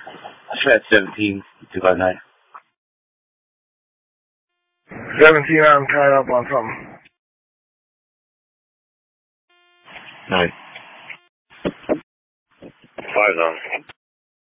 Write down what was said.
Flat 17, 259. 17, I'm tied up on something. Nice. 5 zone.